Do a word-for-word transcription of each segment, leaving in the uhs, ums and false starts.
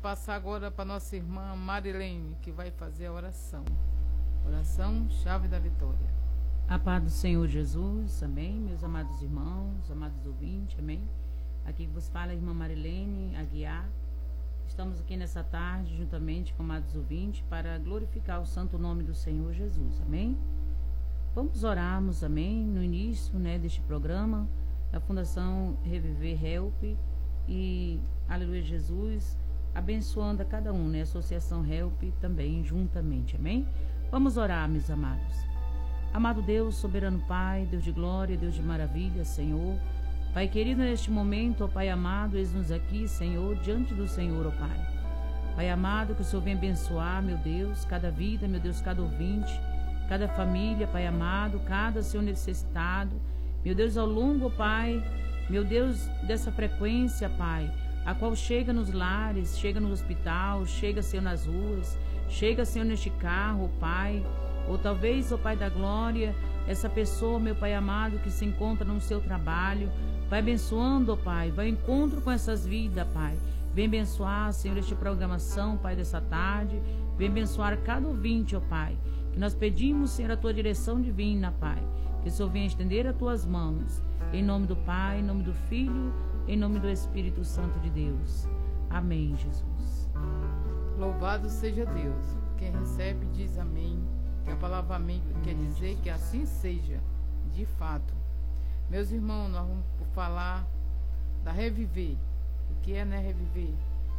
passar agora para nossa irmã Marilene, que vai fazer a oração. Oração, chave da vitória. A paz do Senhor Jesus, amém, meus amados irmãos, amados ouvintes, amém. Aqui vos fala a irmã Marilene Aguiar. Estamos aqui nessa tarde, juntamente com amados ouvintes, para glorificar o santo nome do Senhor Jesus, amém. Vamos orarmos, amém, no início, né, deste programa, da Fundação Reviver Help e, aleluia Jesus, abençoando a cada um, né, Associação Help também, juntamente, amém. Vamos orar, meus amados. Amado Deus, soberano Pai, Deus de glória, Deus de maravilha, Senhor, Pai querido, neste momento, ó Pai amado, eis-nos aqui, Senhor, diante do Senhor, ó Pai. Pai amado, que o Senhor venha abençoar, meu Deus, cada vida, meu Deus, cada ouvinte, cada família, Pai amado, cada Senhor necessitado, meu Deus, ao longo, ó Pai, meu Deus, dessa frequência, Pai, a qual chega nos lares, chega no hospital, chega, Senhor, nas ruas, chega, Senhor, neste carro, ó Pai, ou talvez, ó Pai da glória, essa pessoa, meu Pai amado, que se encontra no seu trabalho, vai abençoando, ó Pai, vai ao encontro com essas vidas, Pai. Vem abençoar, Senhor, esta programação, Pai, dessa tarde. Vem abençoar cada ouvinte, ó Pai. Que nós pedimos, Senhor, a Tua direção divina, Pai. Que o Senhor venha estender as Tuas mãos. Em nome do Pai, em nome do Filho, em nome do Espírito Santo de Deus. Amém, Jesus. Louvado seja Deus. Quem recebe diz amém. Que a palavra amém quer dizer que assim seja, de fato. Meus irmãos, nós vamos falar da Reviver. O que é, né, Reviver?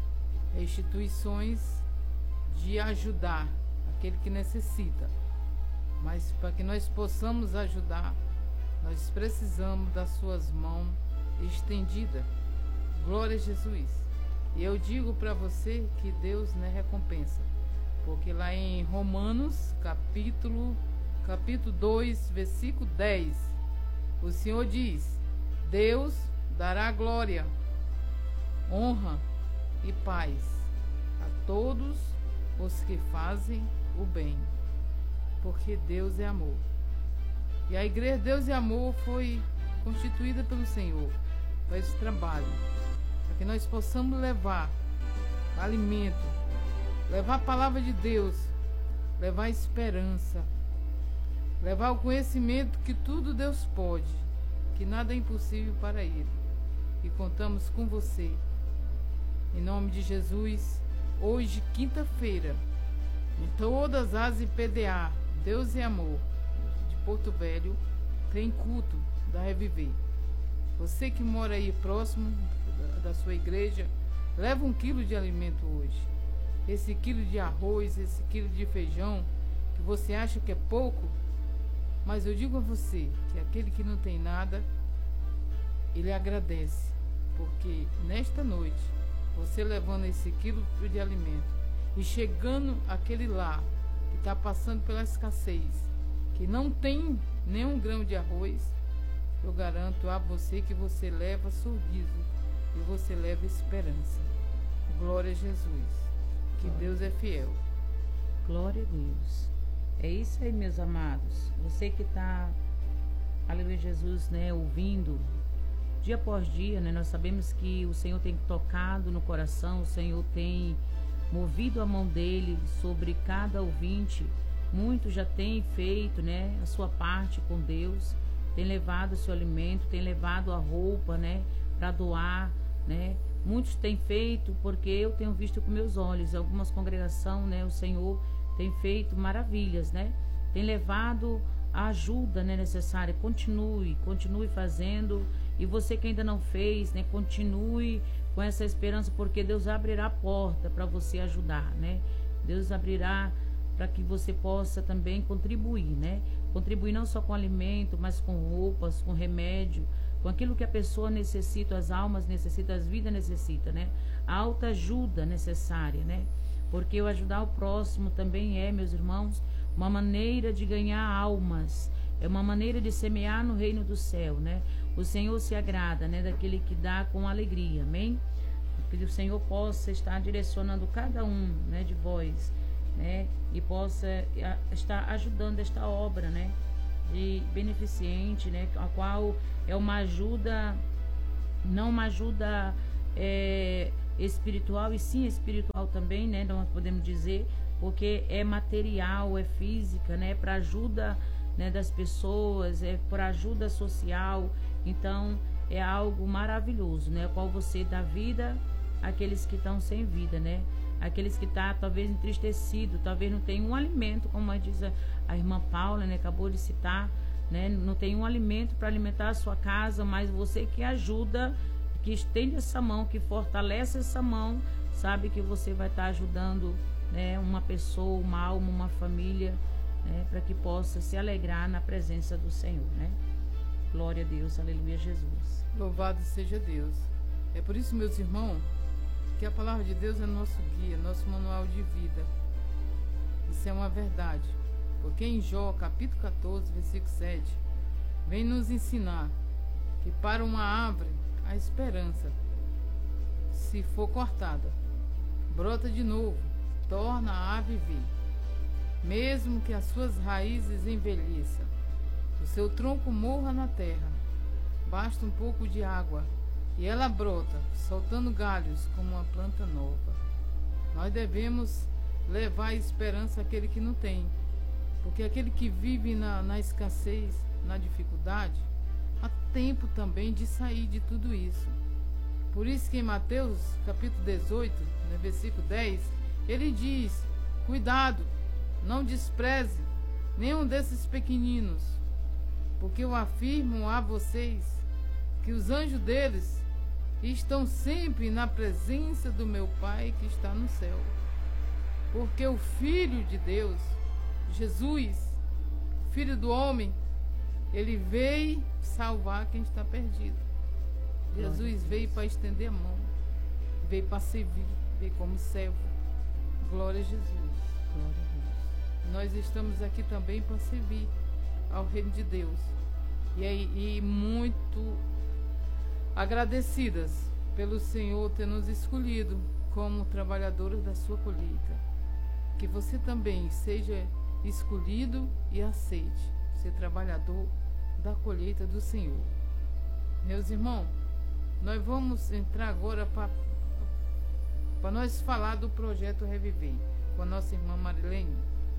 É instituições de ajudar aquele que necessita. Mas para que nós possamos ajudar, nós precisamos das suas mãos estendidas. Glória a Jesus. E eu digo para você que Deus, né, recompensa. Porque lá em Romanos, capítulo, capítulo dois, versículo dez, o Senhor diz: Deus dará glória, honra e paz a todos os que fazem o bem, porque Deus é amor. E a igreja Deus é Amor foi constituída pelo Senhor para esse trabalho, para que nós possamos levar alimento, levar a palavra de Deus, levar a esperança, levar o conhecimento que tudo Deus pode, que nada é impossível para Ele. E contamos com você. Em nome de Jesus, hoje, quinta-feira, em todas as I P D A, Deus é Amor, de Porto Velho, tem culto da Reviver. Você que mora aí próximo da, da sua igreja, leva um quilo de alimento hoje. Esse quilo de arroz, esse quilo de feijão, que você acha que é pouco, mas eu digo a você que aquele que não tem nada, ele agradece, porque nesta noite, você levando esse quilo de alimento e chegando àquele lá que está passando pela escassez, que não tem nenhum grão de arroz, eu garanto a você que você leva sorriso e você leva esperança. Glória a Jesus, que Deus é fiel. Glória a Deus. É isso aí, meus amados. Você que está, aleluia Jesus, né, ouvindo, dia após dia, né, nós sabemos que o Senhor tem tocado no coração, o Senhor tem movido a mão dele sobre cada ouvinte. Muitos já têm feito, né, a sua parte com Deus, tem levado o seu alimento, tem levado a roupa, né, para doar, né. Muitos têm feito porque eu tenho visto com meus olhos, algumas congregações, né, o Senhor tem feito maravilhas, né? Tem levado a ajuda, né, necessária. Continue, continue fazendo. E você que ainda não fez, né, continue com essa esperança, porque Deus abrirá a porta para você ajudar, né? Deus abrirá para que você possa também contribuir, né? Contribuir não só com alimento, mas com roupas, com remédio, com aquilo que a pessoa necessita, as almas necessitam, as vidas necessitam, né? A alta ajuda necessária, né? Porque o ajudar o próximo também é, meus irmãos, uma maneira de ganhar almas, é uma maneira de semear no reino do céu, né? O Senhor se agrada, né, daquele que dá com alegria, amém? Que o Senhor possa estar direcionando cada um, né, de vós, né, e possa estar ajudando esta obra, né, de beneficente, né, a qual é uma ajuda, não uma ajuda é, espiritual, e sim espiritual também, né? Nós podemos dizer, porque é material, é física, né? Para ajuda, né, das pessoas, é para ajuda social. Então é algo maravilhoso, né? Qual você dá vida àqueles que estão sem vida, né? Aqueles que estão, tá, talvez entristecido, talvez não tenham um alimento, como diz a, a irmã Paula, né? Acabou de citar, né? Não tem um alimento para alimentar a sua casa, mas você que ajuda, que estende essa mão, que fortalece essa mão, sabe que você vai estar tá ajudando, né, uma pessoa, uma alma, uma família, né, para que possa se alegrar na presença do Senhor, né? Glória a Deus, aleluia, Jesus. Louvado seja Deus. É por isso, meus irmãos, que a palavra de Deus é nosso guia, nosso manual de vida. Isso é uma verdade. Porque em Jó, capítulo quatorze, versículo sete, vem nos ensinar que para uma árvore a esperança, se for cortada, brota de novo, torna a ave vir. Mesmo que as suas raízes envelheçam, o seu tronco morra na terra, basta um pouco de água e ela brota, soltando galhos como uma planta nova. Nós devemos levar a esperança àquele que não tem, porque aquele que vive na, na escassez, na dificuldade, há tempo também de sair de tudo isso. Por isso que em Mateus capítulo dezoito, no versículo dez, ele diz: cuidado, não despreze nenhum desses pequeninos, porque eu afirmo a vocês que os anjos deles estão sempre na presença do meu Pai que está no céu. Porque o Filho de Deus, Jesus, Filho do homem, ele veio salvar quem está perdido. Jesus veio para estender a mão, veio para servir, veio como servo. Glória a Jesus. Glória a Deus. Nós estamos aqui também para servir ao reino de Deus. E, e muito agradecidas pelo Senhor ter nos escolhido como trabalhadores da sua colheita. Que você também seja escolhido e aceite ser trabalhador da colheita do Senhor. Meus irmãos, nós vamos entrar agora para para nós falar do projeto Reviver com a nossa irmã Marilene.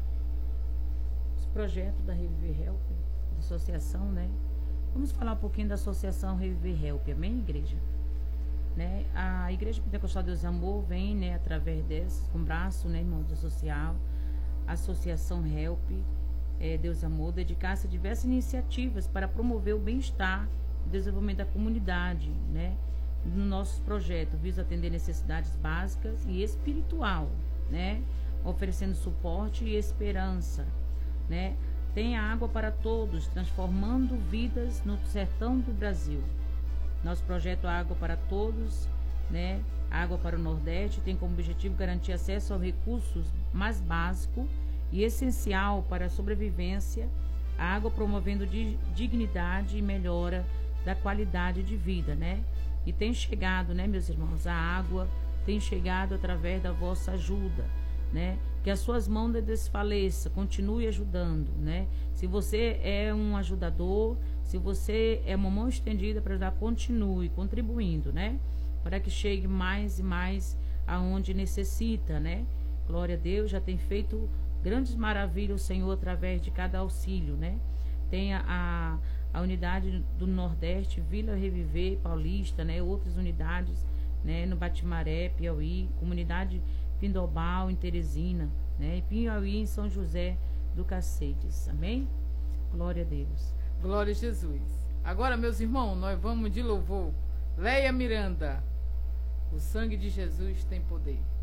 Os projetos da Reviver Help, da associação, né? Vamos falar um pouquinho da associação Reviver Help, amém, igreja? Né? A Igreja Pentecostal Deus Amor vem, né, através desse, com braço, né, irmão, do social, a Associação Help, é, Deus Amor, dedicar-se a diversas iniciativas para promover o bem-estar e desenvolvimento da comunidade, né, no nosso projeto, visa atender necessidades básicas e espiritual, né, oferecendo suporte e esperança, né. Tem água para todos, transformando vidas no sertão do Brasil. Nosso projeto Água para Todos, né, Água para o Nordeste, tem como objetivo garantir acesso aos recursos mais básico e essencial para a sobrevivência, a água promovendo dignidade e melhora da qualidade de vida, né? E tem chegado, né, meus irmãos, a água tem chegado através da vossa ajuda, né? Que as suas mãos não desfaleçam, continue ajudando, né? Se você é um ajudador, se você é uma mão estendida para ajudar, continue contribuindo, né? Para que chegue mais e mais aonde necessita, né? Glória a Deus, já tem feito grandes maravilhas o Senhor através de cada auxílio, né? Tem a, a, a unidade do Nordeste, Vila Reviver, Paulista, né? Outras unidades, né? No Batimaré, Piauí, comunidade Pindobal, em Teresina, né? E Piauí, em São José do Cacetes, amém? Glória a Deus. Glória a Jesus. Agora, meus irmãos, nós vamos de louvor. Leia Miranda. O sangue de Jesus tem poder.